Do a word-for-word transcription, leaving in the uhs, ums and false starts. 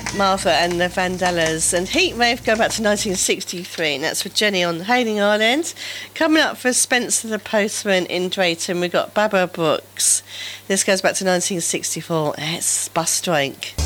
Martha and the Vandellas. And Heatwave go back to nineteen sixty-three, and that's for Jenny on Hayling Island. Coming up for Spencer the Postman in Drayton, we've got Baba Brooks. This goes back to nineteen sixty-four, and it's Bus Strike.